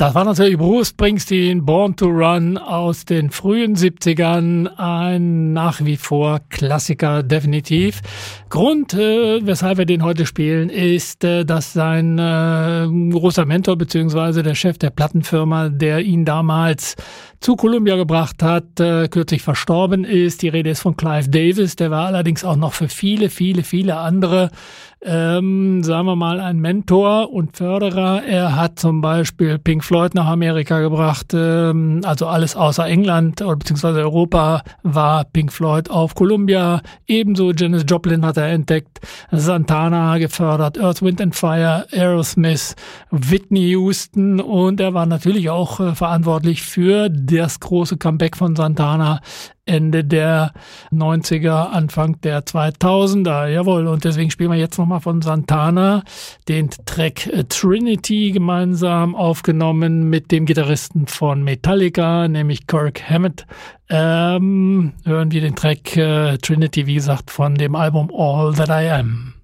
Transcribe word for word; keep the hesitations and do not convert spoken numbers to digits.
Das war natürlich Bruce Springsteen, Born to Run aus den frühen siebzigern, ein nach wie vor Klassiker definitiv. Grund, äh, weshalb wir den heute spielen, ist, äh, dass sein äh, großer Mentor beziehungsweise der Chef der Plattenfirma, der ihn damals zu Columbia gebracht hat, äh, kürzlich verstorben ist. Die Rede ist von Clive Davis, der war allerdings auch noch für viele, viele, viele andere Ähm, sagen wir mal, ein Mentor und Förderer. Er hat zum Beispiel Pink Floyd nach Amerika gebracht, ähm, also alles außer England oder beziehungsweise Europa war Pink Floyd auf Columbia. Ebenso Janis Joplin hat er entdeckt, Santana gefördert, Earth, Wind and Fire, Aerosmith, Whitney Houston und er war natürlich auch äh, verantwortlich für das große Comeback von Santana Ende der neunziger, Anfang der zweitausender. Jawohl, und deswegen spielen wir jetzt nochmal von Santana den Track Trinity gemeinsam aufgenommen mit dem Gitarristen von Metallica, nämlich Kirk Hammett. Ähm, hören wir den Track äh, Trinity, wie gesagt, von dem Album All That I Am.